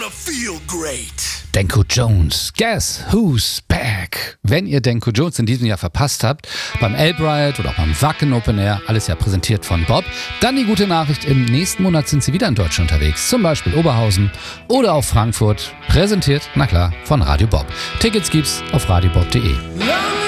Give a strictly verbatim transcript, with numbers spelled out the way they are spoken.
gonna feel great. Danko Jones, Guess Who's Back? Wenn ihr Danko Jones in diesem Jahr verpasst habt, beim Elbright oder auch beim Wacken Open Air, alles ja präsentiert von Bob, dann die gute Nachricht, im nächsten Monat sind sie wieder in Deutschland unterwegs, zum Beispiel Oberhausen oder auch Frankfurt, präsentiert, na klar, von Radio Bob. Tickets gibt's auf radiobob punkt de.